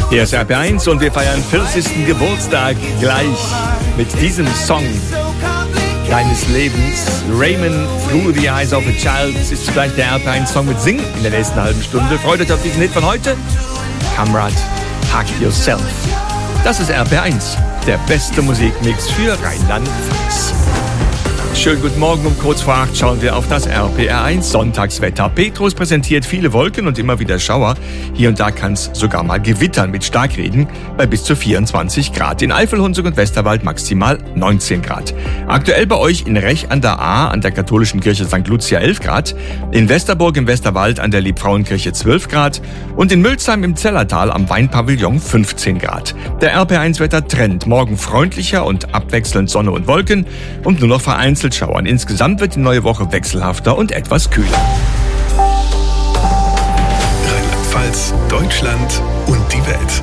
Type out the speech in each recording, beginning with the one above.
Hier ist RP1 und wir feiern 40. Geburtstag gleich mit diesem Song deines Lebens. Raymond, Through the Eyes of a Child, ist zugleich der RP1-Song mit Singen in der nächsten halben Stunde. Freut euch auf diesen Hit von heute. Kamrad, Hug Yourself. Das ist RP1, der beste Musikmix für Rheinland-Pfalz. Schönen guten Morgen, um kurz vor 8 schauen wir auf das RPR1 Sonntagswetter. Petrus präsentiert viele Wolken und immer wieder Schauer. Hier und da kann es sogar mal gewittern mit Starkregen bei bis zu 24 Grad. In Eifel, Hunsrück und Westerwald maximal 19 Grad. Aktuell bei euch in Rech an der Ahr an der katholischen Kirche St. Lucia 11 Grad. In Westerburg im Westerwald an der Liebfrauenkirche 12 Grad. Und in Mülzheim im Zellertal am Weinpavillon 15 Grad. Der RPR1 Wettertrend. Morgen freundlicher und abwechselnd Sonne und Wolken und nur noch vereinzelt Schauern. Insgesamt wird die neue Woche wechselhafter und etwas kühler. Rheinland-Pfalz, Deutschland und die Welt.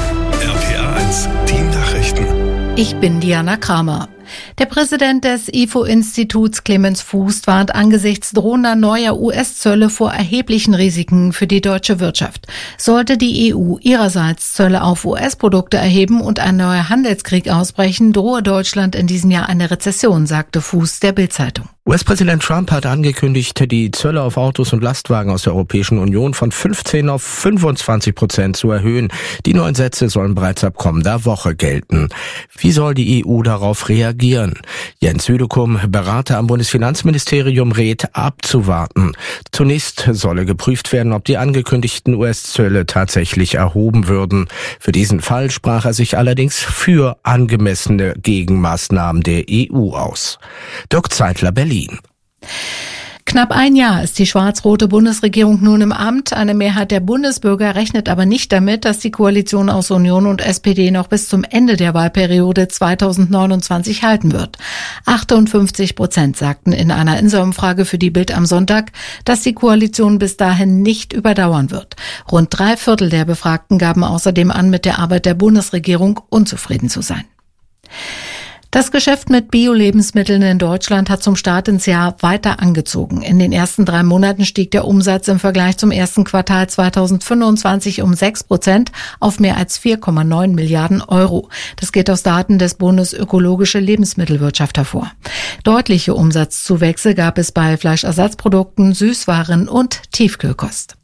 RPR1, die Nachrichten. Ich bin Diana Kramer. Der Präsident des IFO-Instituts Clemens Fuß warnt angesichts drohender neuer US-Zölle vor erheblichen Risiken für die deutsche Wirtschaft. Sollte die EU ihrerseits Zölle auf US-Produkte erheben und ein neuer Handelskrieg ausbrechen, drohe Deutschland in diesem Jahr eine Rezession, sagte Fuß der Bild-Zeitung. US-Präsident Trump hat angekündigt, die Zölle auf Autos und Lastwagen aus der Europäischen Union von 15 auf 25% zu erhöhen. Die neuen Sätze sollen bereits ab kommender Woche gelten. Wie soll die EU darauf reagieren? Jens Südekum, Berater am Bundesfinanzministerium, rät, abzuwarten. Zunächst solle geprüft werden, ob die angekündigten US-Zölle tatsächlich erhoben würden. Für diesen Fall sprach er sich allerdings für angemessene Gegenmaßnahmen der EU aus. Dirk Zeitler, Berlin. Knapp ein Jahr ist die schwarz-rote Bundesregierung nun im Amt. Eine Mehrheit der Bundesbürger rechnet aber nicht damit, dass die Koalition aus Union und SPD noch bis zum Ende der Wahlperiode 2029 halten wird. 58% sagten in einer Insa-Umfrage für die Bild am Sonntag, dass die Koalition bis dahin nicht überdauern wird. Rund 3/4 der Befragten gaben außerdem an, mit der Arbeit der Bundesregierung unzufrieden zu sein. Das Geschäft mit Bio-Lebensmitteln in Deutschland hat zum Start ins Jahr weiter angezogen. In den ersten 3 Monaten stieg der Umsatz im Vergleich zum ersten Quartal 2025 um 6% auf mehr als 4,9 Milliarden Euro. Das geht aus Daten des Bundes Ökologische Lebensmittelwirtschaft hervor. Deutliche Umsatzzuwächse gab es bei Fleischersatzprodukten, Süßwaren und Tiefkühlkost.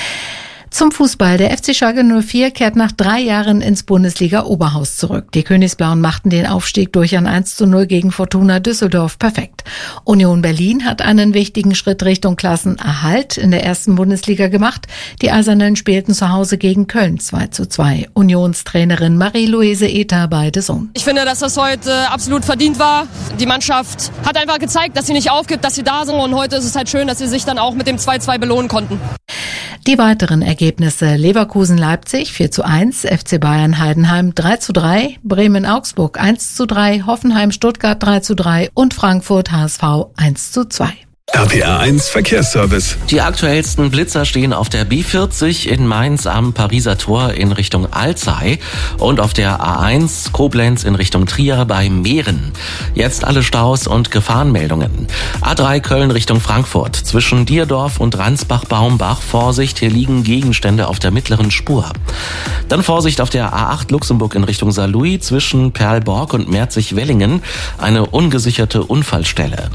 Zum Fußball. Der FC Schalke 04 kehrt nach 3 Jahren ins Bundesliga-Oberhaus zurück. Die Königsblauen machten den Aufstieg durch ein 1:0 gegen Fortuna Düsseldorf perfekt. Union Berlin hat einen wichtigen Schritt Richtung Klassenerhalt in der ersten Bundesliga gemacht. Die Eisernen spielten zu Hause gegen Köln 2:2. Unionstrainerin Marie-Louise Ether bei DAZN. Ich finde, dass das heute absolut verdient war. Die Mannschaft hat einfach gezeigt, dass sie nicht aufgibt, dass sie da sind. Und heute ist es halt schön, dass sie sich dann auch mit dem 2:2 belohnen konnten. Die weiteren Ergebnisse: Leverkusen-Leipzig 4:1, FC Bayern-Heidenheim 3:3, Bremen-Augsburg 1:3, Hoffenheim-Stuttgart 3:3 und Frankfurt-HSV 1:2. RPR1 Verkehrsservice. Die aktuellsten Blitzer stehen auf der B40 in Mainz am Pariser Tor in Richtung Alzey und auf der A1 Koblenz in Richtung Trier bei Meeren. Jetzt alle Staus und Gefahrenmeldungen. A3 Köln Richtung Frankfurt. Zwischen Dierdorf und Ransbach-Baumbach Vorsicht, hier liegen Gegenstände auf der mittleren Spur. Dann Vorsicht auf der A8 Luxemburg in Richtung Saarlouis zwischen Perlborg und Merzig-Wellingen. Eine ungesicherte Unfallstelle.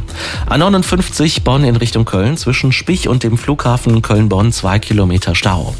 A59 Bonn in Richtung Köln zwischen Spich und dem Flughafen Köln-Bonn 2 Kilometer Stau.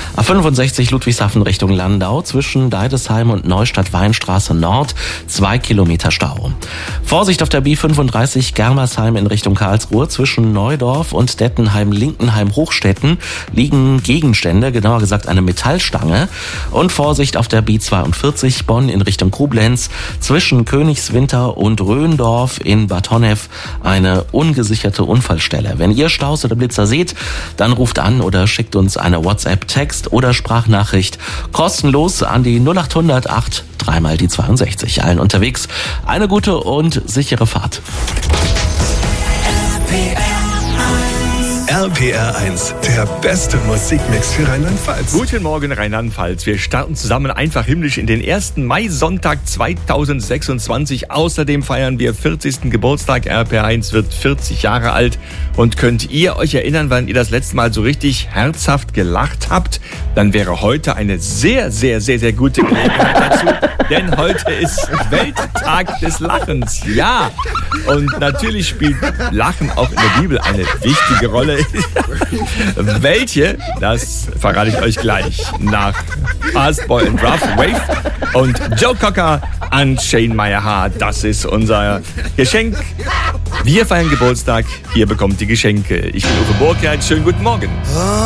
A65 Ludwigshafen Richtung Landau zwischen Deidesheim und Neustadt-Weinstraße Nord 2 Kilometer Stau. Vorsicht auf der B35 Germersheim in Richtung Karlsruhe zwischen Neudorf und Dettenheim-Linkenheim-Hochstetten liegen Gegenstände, genauer gesagt eine Metallstange. Und Vorsicht auf der B42 Bonn in Richtung Koblenz zwischen Königswinter und Röndorf in Bad Honnef eine ungesicherte Unfallstelle. Wenn ihr Staus oder Blitzer seht, dann ruft an oder schickt uns eine WhatsApp-Text oder Sprachnachricht kostenlos an die 0800 8 3 mal die 62. Allen unterwegs eine gute und sichere Fahrt. RPR1 RPR 1, der beste Musikmix für Rheinland-Pfalz. Guten Morgen, Rheinland-Pfalz. Wir starten zusammen einfach himmlisch in den 1. Mai-Sonntag 2026. Außerdem feiern wir 40. Geburtstag. RPR 1 wird 40 Jahre alt. Und könnt ihr euch erinnern, wann ihr das letzte Mal so richtig herzhaft gelacht habt? Dann wäre heute eine sehr, sehr, sehr, sehr gute Gelegenheit dazu. Denn heute ist Welttag des Lachens. Ja, und natürlich spielt Lachen auch in der Bibel eine wichtige Rolle. Welche? Das verrate ich euch gleich nach Fast Boy and Rough Wave und Joe Cocker an Shane Meyer. Das ist unser Geschenk. Wir feiern Geburtstag. Ihr bekommt die Geschenke. Ich bin Uwe Burkhardt. Schönen guten Morgen.